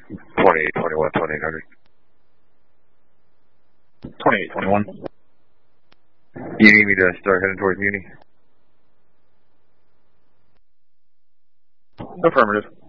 2821, 2800. 2821. You need me to start heading towards Muni? Affirmative.